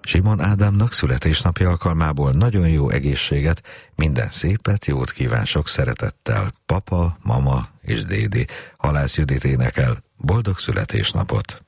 Simon Ádámnak születésnapja alkalmából nagyon jó egészséget, minden szépet, jót kíván sok szeretettel papa, mama és Dédi. Halász Judit énekel. Boldog születésnapot!